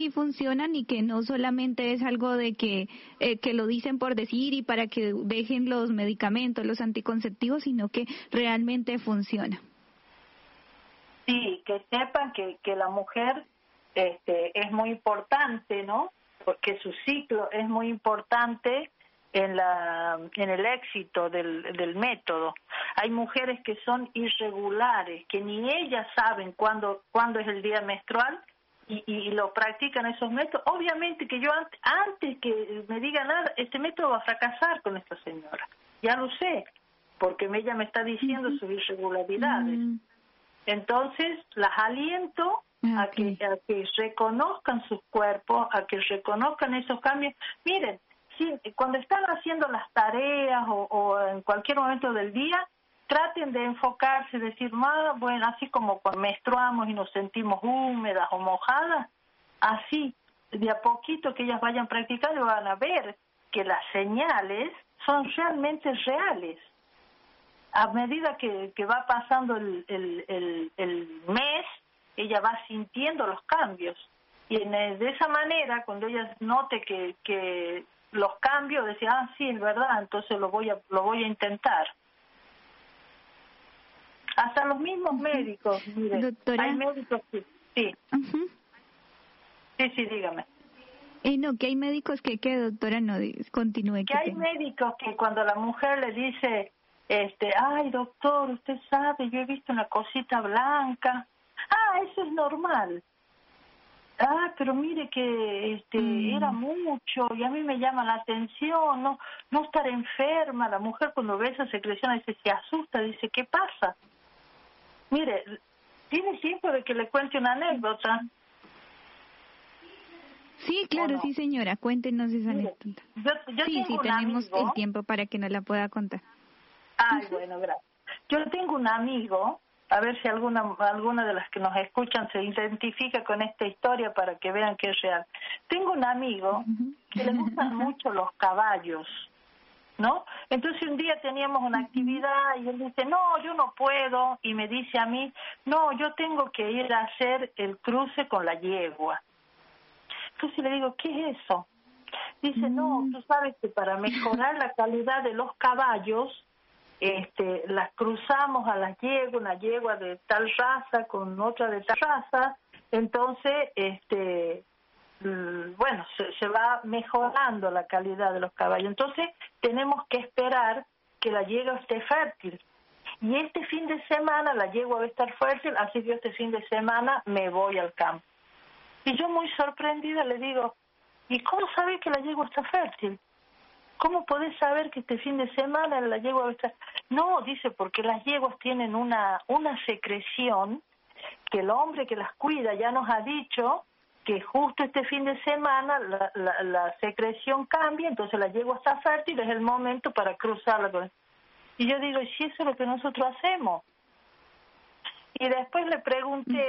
sí funcionan y que no solamente es algo de que lo dicen por decir y para que dejen los medicamentos, los anticonceptivos, sino que realmente funciona. Sí, que sepan que la mujer es muy importante, ¿no? Porque su ciclo es muy importante en el éxito del método. Hay mujeres que son irregulares, que ni ellas saben cuándo es el día menstrual y lo practican esos métodos. Obviamente que yo antes que me diga nada, este método va a fracasar con esta señora. Ya lo sé, porque ella me está diciendo sus irregularidades. Entonces, las aliento a que reconozcan sus cuerpos, a que reconozcan esos cambios. Miren, sí, cuando están haciendo las tareas o en cualquier momento del día, traten de enfocarse, decir, bueno, así como cuando menstruamos y nos sentimos húmedas o mojadas, así, de a poquito que ellas vayan practicando, van a ver que las señales son realmente reales. A medida que va pasando el mes, ella va sintiendo los cambios. Y de esa manera, cuando ella note que los cambios, decía, sí, es verdad, entonces lo voy a intentar. Hasta los mismos médicos, mire, doctora, hay médicos que sí. Sí, dígame. No, que hay médicos que doctora, no continúe. Que hay médicos que cuando la mujer le dice, ay, doctor, usted sabe, yo he visto una cosita blanca. Eso es normal. Pero mire que era mucho y a mí me llama la atención, no estar enferma. La mujer cuando ve esa secreción dice, se asusta, dice, ¿qué pasa? Mire, ¿tiene tiempo de que le cuente una anécdota? Sí, claro, sí, señora, cuéntenos esa anécdota. Sí, tenemos el tiempo para que nos la pueda contar. Bueno, gracias. Yo tengo un amigo, a ver si alguna de las que nos escuchan se identifica con esta historia para que vean que es real. Tengo un amigo que le gustan mucho los caballos, ¿no? Entonces un día teníamos una actividad y él dice, no, yo no puedo, y me dice a mí, no, yo tengo que ir a hacer el cruce con la yegua. Entonces le digo, ¿qué es eso? Dice, no, tú sabes que para mejorar la calidad de los caballos, las cruzamos a las yeguas, una yegua de tal raza con otra de tal raza, entonces, bueno, se va mejorando la calidad de los caballos. Entonces, tenemos que esperar que la yegua esté fértil. Y este fin de semana la yegua va a estar fértil, así que este fin de semana me voy al campo. Y yo muy sorprendida le digo, ¿y cómo sabes que la yegua está fértil? ¿Cómo podés saber que este fin de semana la yegua va a estar...? No, dice, porque las yeguas tienen una secreción que el hombre que las cuida ya nos ha dicho que justo este fin de semana la secreción cambia, entonces la yegua está fértil, es el momento para cruzarla. Y yo digo, ¿y si eso es lo que nosotros hacemos? Y después le pregunté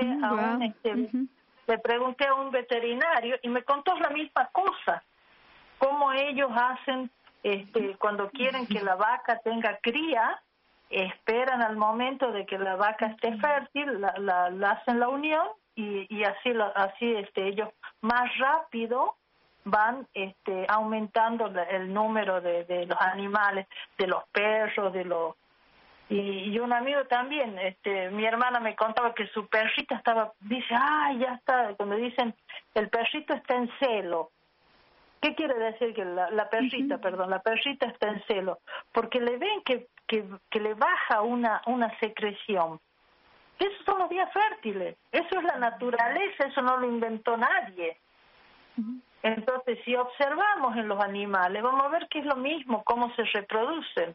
le pregunté a un veterinario y me contó la misma cosa, cómo ellos hacen cuando quieren que la vaca tenga cría, esperan al momento de que la vaca esté fértil, la hacen la unión y así ellos más rápido van aumentando el número de los animales, de los perros, y un amigo también, mi hermana me contaba que su perrita dice, ya está, cuando dicen el perrito está en celo. ¿Qué quiere decir que la perrita está en celo? Porque le ven que le baja una secreción. Esos son los días fértiles, eso es la naturaleza, eso no lo inventó nadie. Entonces, si observamos en los animales, vamos a ver que es lo mismo, cómo se reproducen.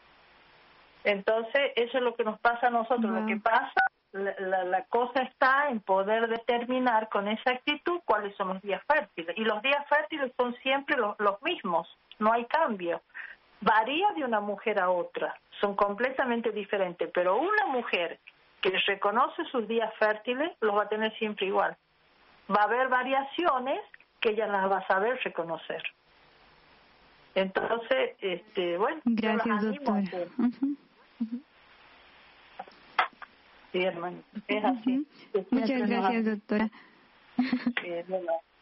Entonces, eso es lo que nos pasa a nosotros. Lo que pasa, la cosa está en poder determinar con exactitud cuáles son los días fértiles. Y los días fértiles son siempre los mismos, no hay cambio. Varía de una mujer a otra, son completamente diferentes, pero una mujer que reconoce sus días fértiles los va a tener siempre igual. Va a haber variaciones que ella las va a saber reconocer. Entonces, bueno, gracias, doctora. Sí, hermano, es así. Muchas gracias, doctora.